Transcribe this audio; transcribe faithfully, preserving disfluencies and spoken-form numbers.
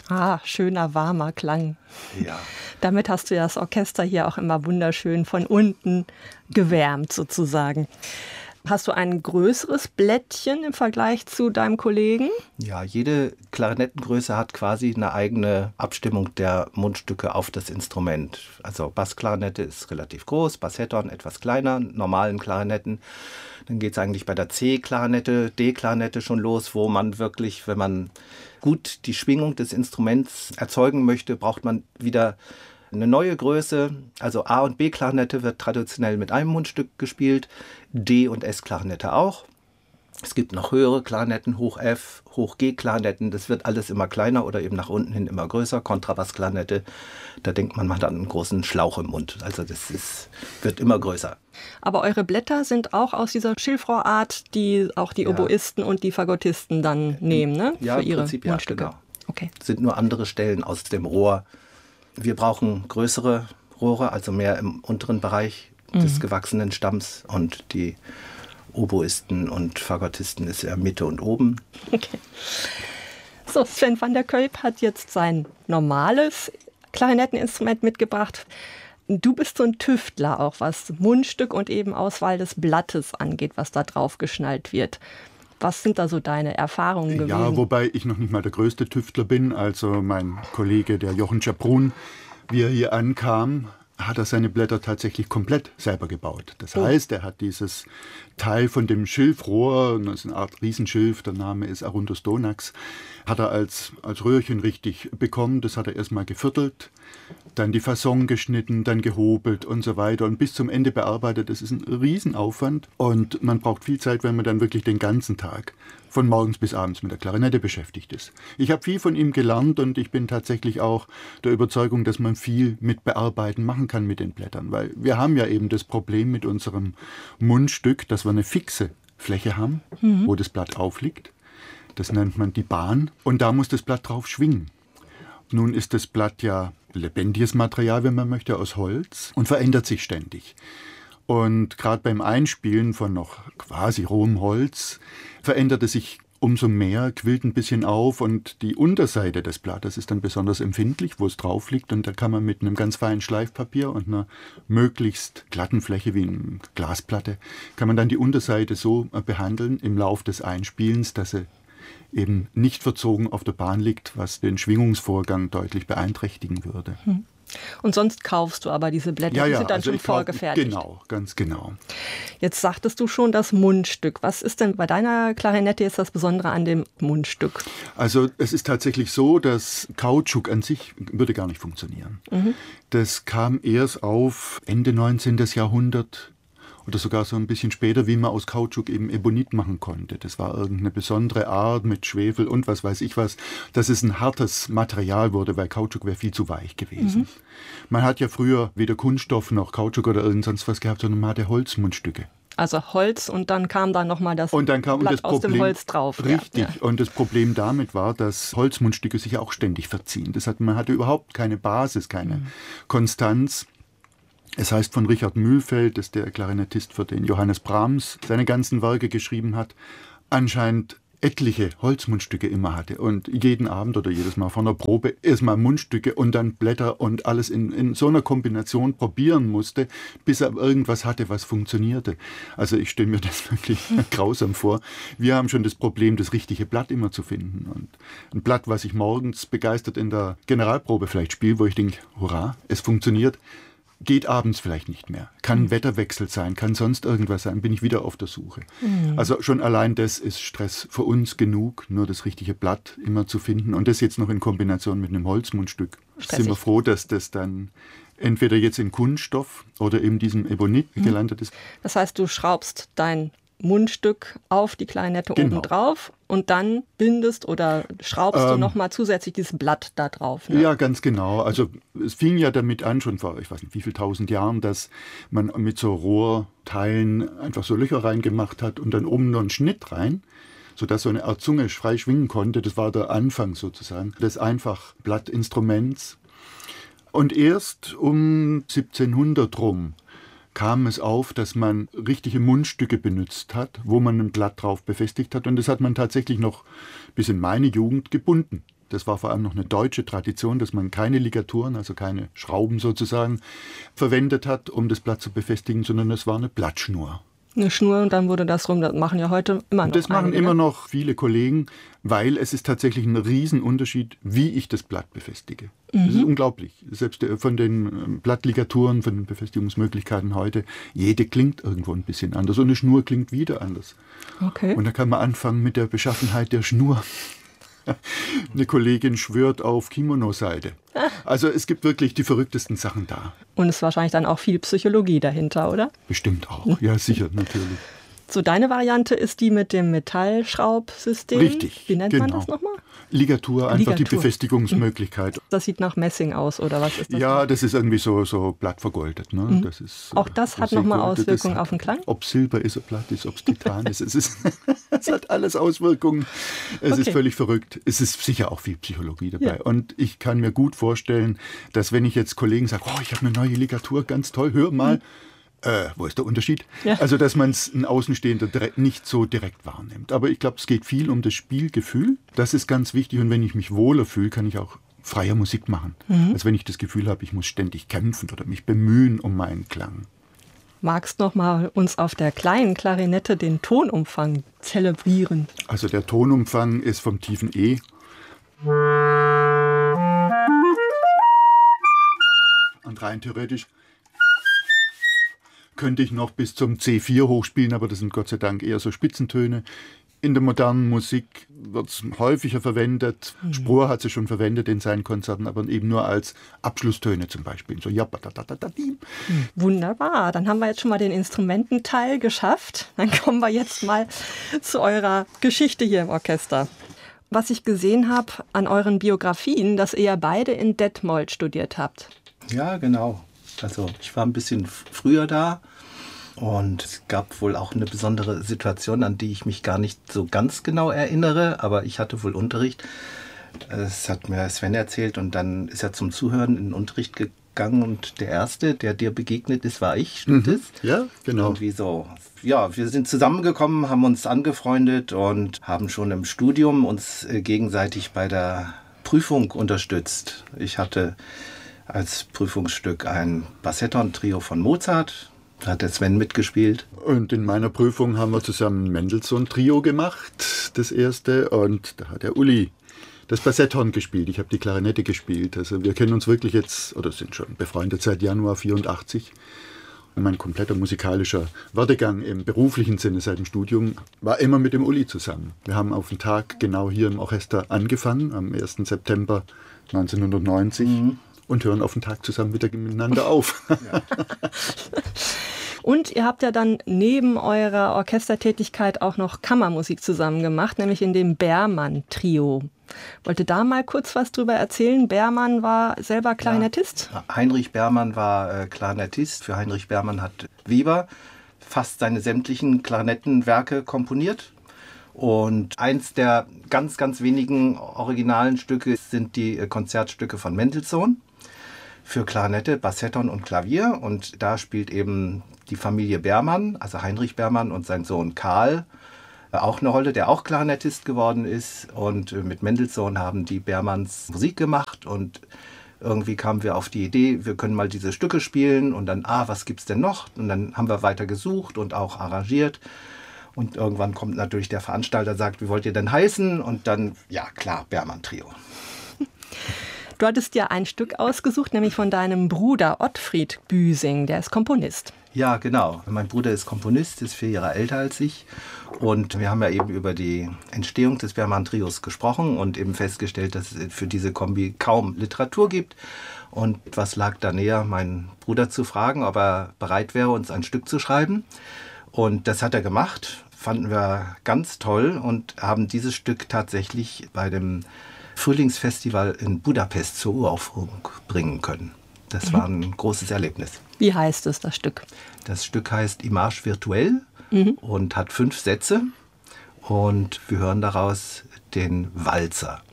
Ah, schöner, warmer Klang. Ja. Damit hast du ja das Orchester hier auch immer wunderschön von unten gewärmt sozusagen. Hast du ein größeres Blättchen im Vergleich zu deinem Kollegen? Ja, jede Klarinettengröße hat quasi eine eigene Abstimmung der Mundstücke auf das Instrument. Also Bassklarinette ist relativ groß, Bassetthorn etwas kleiner, normalen Klarinetten. Dann geht es eigentlich bei der C-Klarinette, D-Klarinette schon los, wo man wirklich, wenn man gut die Schwingung des Instruments erzeugen möchte, braucht man wieder eine neue Größe. Also A- und B-Klarinette wird traditionell mit einem Mundstück gespielt, D- und S-Klarinette auch. Es gibt noch höhere Klarinetten, Hoch F, Hoch G-Klarinetten. Das wird alles immer kleiner oder eben nach unten hin immer größer. Kontrabassklarinette, da denkt man, man hat einen großen Schlauch im Mund. Also das ist, wird immer größer. Aber eure Blätter sind auch aus dieser Schilfrohrart, die auch die Ja. Oboisten und die Fagottisten dann nehmen, ne? Ja, für im ihre Prinzip ja, Mundstücke. genau. Okay. Sind nur andere Stellen aus dem Rohr. Wir brauchen größere Rohre, also mehr im unteren Bereich des Mhm. gewachsenen Stamms. Und die Oboisten und Fagottisten ist ja Mitte und oben. Okay. So, Sven van der Kuyp hat jetzt sein normales Klarinetteninstrument mitgebracht. Du bist so ein Tüftler auch, was Mundstück und eben Auswahl des Blattes angeht, was da drauf geschnallt wird. Was sind da so deine Erfahrungen gewesen? Ja, wobei ich noch nicht mal der größte Tüftler bin. Also mein Kollege, der Jochen Schabrun, wie er hier ankam, hat er seine Blätter tatsächlich komplett selber gebaut. Das Oh. heißt, er hat dieses Teil von dem Schilfrohr, das ist eine Art Riesenschilf, der Name ist Arundus Donax, hat er als, als Röhrchen richtig bekommen. Das hat er erstmal geviertelt, dann die Fasson geschnitten, dann gehobelt und so weiter und bis zum Ende bearbeitet. Das ist ein Riesenaufwand und man braucht viel Zeit, wenn man dann wirklich den ganzen Tag von morgens bis abends mit der Klarinette beschäftigt ist. Ich habe viel von ihm gelernt und ich bin tatsächlich auch der Überzeugung, dass man viel mit Bearbeiten machen kann mit den Blättern, weil wir haben ja eben das Problem mit unserem Mundstück, dass wir eine fixe Fläche haben, mhm. wo das Blatt aufliegt. Das nennt man die Bahn und da muss das Blatt drauf schwingen. Nun ist das Blatt ja lebendiges Material, wenn man möchte, aus Holz und verändert sich ständig. Und gerade beim Einspielen von noch quasi rohem Holz verändert es sich umso mehr, quillt ein bisschen auf und die Unterseite des Blattes ist dann besonders empfindlich, wo es drauf liegt. Und da kann man mit einem ganz feinen Schleifpapier und einer möglichst glatten Fläche wie eine Glasplatte, kann man dann die Unterseite so behandeln im Lauf des Einspielens, dass sie eben nicht verzogen auf der Bahn liegt, was den Schwingungsvorgang deutlich beeinträchtigen würde. Hm. Und sonst kaufst du aber diese Blätter, ja, die ja, sind dann also schon ich glaub, vorgefertigt. Genau, ganz genau. Jetzt sagtest du schon das Mundstück. Was ist denn bei deiner Klarinette jetzt das Besondere an dem Mundstück? Also es ist tatsächlich so, dass Kautschuk an sich würde gar nicht funktionieren. Mhm. Das kam erst auf Ende neunzehnten. Jahrhundert oder sogar so ein bisschen später, wie man aus Kautschuk eben Ebonit machen konnte. Das war irgendeine besondere Art mit Schwefel und was weiß ich was, dass es ein hartes Material wurde, weil Kautschuk wäre viel zu weich gewesen. Mhm. Man hat ja früher weder Kunststoff noch Kautschuk oder irgend sonst was gehabt, sondern man hatte Holzmundstücke. Also Holz und dann kam da nochmal das und dann kam Blatt das aus Problem, dem Holz drauf. Richtig. Ja, ja. Und das Problem damit war, dass Holzmundstücke sich auch ständig verziehen. Das hat, man hatte überhaupt keine Basis, keine mhm. Konstanz. Es heißt von Richard Mühlfeld, das ist der Klarinettist, für den Johannes Brahms seine ganzen Werke geschrieben hat, anscheinend etliche Holzmundstücke immer hatte und jeden Abend oder jedes Mal vor einer Probe erstmal Mundstücke und dann Blätter und alles in, in so einer Kombination probieren musste, bis er irgendwas hatte, was funktionierte. Also ich stelle mir das wirklich grausam vor. Wir haben schon das Problem, das richtige Blatt immer zu finden. Und ein Blatt, was ich morgens begeistert in der Generalprobe vielleicht spiele, wo ich denke, hurra, es funktioniert, geht abends vielleicht nicht mehr. Kann ein Wetterwechsel sein, kann sonst irgendwas sein, bin ich wieder auf der Suche. Mhm. Also schon allein das ist Stress für uns genug, nur das richtige Blatt immer zu finden. Und das jetzt noch in Kombination mit einem Holzmundstück. Stressig. Sind wir froh, dass das dann entweder jetzt in Kunststoff oder eben diesem Ebonit mhm. gelandet ist. Das heißt, du schraubst dein Mundstück auf die Klarinette genau. oben drauf und dann bindest oder schraubst ähm, du nochmal zusätzlich dieses Blatt da drauf. Ne? Ja, ganz genau. Also es fing ja damit an, schon vor, ich weiß nicht wie viel tausend Jahren, dass man mit so Rohrteilen einfach so Löcher reingemacht hat und dann oben noch einen Schnitt rein, sodass so eine Art Zunge frei schwingen konnte. Das war der Anfang sozusagen des Einfachblattinstruments. Und erst um siebzehnhundert rum kam es auf, dass man richtige Mundstücke benutzt hat, wo man ein Blatt drauf befestigt hat. Und das hat man tatsächlich noch bis in meine Jugend gebunden. Das war vor allem noch eine deutsche Tradition, dass man keine Ligaturen, also keine Schrauben sozusagen, verwendet hat, um das Blatt zu befestigen, sondern es war eine Blattschnur. Eine Schnur und dann wurde das rum. Das machen ja heute immer noch. Das machen einige, immer ne? noch viele Kollegen, weil es ist tatsächlich ein Riesenunterschied, wie ich das Blatt befestige. Mhm. Das ist unglaublich. Selbst von den Blattligaturen, von den Befestigungsmöglichkeiten heute, jede klingt irgendwo ein bisschen anders und eine Schnur klingt wieder anders. Okay. Und da kann man anfangen mit der Beschaffenheit der Schnur. Eine Kollegin schwört auf Kimono-Seide. Also es gibt wirklich die verrücktesten Sachen da. Und es ist wahrscheinlich dann auch viel Psychologie dahinter, oder? Bestimmt auch. Ja, sicher, natürlich. So, deine Variante ist die mit dem Metallschraubsystem. Richtig. Wie nennt genau. man das nochmal? Ligatur, einfach Ligatur. die Befestigungsmöglichkeit. Das sieht nach Messing aus, oder was ist das? Ja, das ist irgendwie so, so blattvergoldet. Ne? Mhm. Das ist, auch das äh, hat nochmal Auswirkungen auf den Klang? Ob Silber ist, ob Blatt ist, ob es Titan ist. Es, ist es hat alles Auswirkungen. Es Okay. ist völlig verrückt. Es ist sicher auch viel Psychologie dabei. Ja. Und ich kann mir gut vorstellen, dass wenn ich jetzt Kollegen sage, oh, ich habe eine neue Ligatur, ganz toll, hör mal. Mhm. Äh, wo ist der Unterschied? Ja. Also, dass man es ein Außenstehender direkt, nicht so direkt wahrnimmt. Aber ich glaube, es geht viel um das Spielgefühl. Das ist ganz wichtig. Und wenn ich mich wohler fühle, kann ich auch freier Musik machen. Mhm. Als wenn ich das Gefühl habe, ich muss ständig kämpfen oder mich bemühen um meinen Klang. Magst noch mal uns auf der kleinen Klarinette den Tonumfang zelebrieren? Also der Tonumfang ist vom tiefen E. Und rein theoretisch könnte ich noch bis zum C vier hochspielen, aber das sind Gott sei Dank eher so Spitzentöne. In der modernen Musik wird es häufiger verwendet. Mhm. Spohr hat sie schon verwendet in seinen Konzerten, aber eben nur als Abschlusstöne zum Beispiel. So, ja, mhm. Wunderbar, dann haben wir jetzt schon mal den Instrumententeil geschafft. Dann kommen wir jetzt mal zu eurer Geschichte hier im Orchester. Was ich gesehen habe an euren Biografien, dass ihr beide in Detmold studiert habt. Ja, genau. Also ich war ein bisschen früher da und es gab wohl auch eine besondere Situation, an die ich mich gar nicht so ganz genau erinnere, aber ich hatte wohl Unterricht. Das hat mir Sven erzählt und dann ist er zum Zuhören in den Unterricht gegangen und der Erste, der dir begegnet ist, war ich. Stimmt es? Mhm. Ja, genau. Irgendwie so. Ja, wir sind zusammengekommen, haben uns angefreundet und haben schon im Studium uns gegenseitig bei der Prüfung unterstützt. Ich hatte als Prüfungsstück ein Bassetton-Trio von Mozart. Da hat der Sven mitgespielt. Und in meiner Prüfung haben wir zusammen ein Mendelssohn-Trio gemacht, das erste. Und da hat der Uli das Bassetton gespielt. Ich habe die Klarinette gespielt. Also wir kennen uns wirklich jetzt, oder sind schon befreundet seit Januar vierundachtzig. Und mein kompletter musikalischer Werdegang im beruflichen Sinne seit dem Studium war immer mit dem Uli zusammen. Wir haben auf den Tag genau hier im Orchester angefangen, am ersten September neunzehnhundertneunzig. Mhm. Und hören auf den Tag zusammen wieder miteinander auf. Ja. Und ihr habt ja dann neben eurer Orchestertätigkeit auch noch Kammermusik zusammen gemacht, nämlich in dem Bermann-Trio. Wollt ihr da mal kurz was drüber erzählen? Bermann war selber Klarinettist? Ja. Heinrich Bermann war äh, Klarinettist. Für Heinrich Bermann hat Weber fast seine sämtlichen Klarinettenwerke komponiert. Und eins der ganz, ganz wenigen originalen Stücke sind die Konzertstücke von Mendelssohn für Klarinette, Bassetton und Klavier. Und da spielt eben die Familie Bermann, also Heinrich Bermann und sein Sohn Karl, auch eine Rolle, der auch Klarinettist geworden ist. Und mit Mendelssohn haben die Bermanns Musik gemacht und irgendwie kamen wir auf die Idee, wir können mal diese Stücke spielen und dann, ah, was gibt's denn noch? Und dann haben wir weiter gesucht und auch arrangiert. Und irgendwann kommt natürlich der Veranstalter und sagt, wie wollt ihr denn heißen? Und dann, ja klar, Bermann-Trio. Du hattest ja ein Stück ausgesucht, nämlich von deinem Bruder Ottfried Büsing, der ist Komponist. Ja, genau. Mein Bruder ist Komponist, ist vier Jahre älter als ich. Und wir haben ja eben über die Entstehung des Bermann-Trios gesprochen und eben festgestellt, dass es für diese Kombi kaum Literatur gibt. Und was lag da näher, meinen Bruder zu fragen, ob er bereit wäre, uns ein Stück zu schreiben. Und das hat er gemacht, fanden wir ganz toll und haben dieses Stück tatsächlich bei dem Frühlingsfestival in Budapest zur Uraufführung bringen können. Das war ein großes Erlebnis. Wie heißt es, das Stück? Das Stück heißt Image virtuell mhm. und hat fünf Sätze. Und wir hören daraus den Walzer.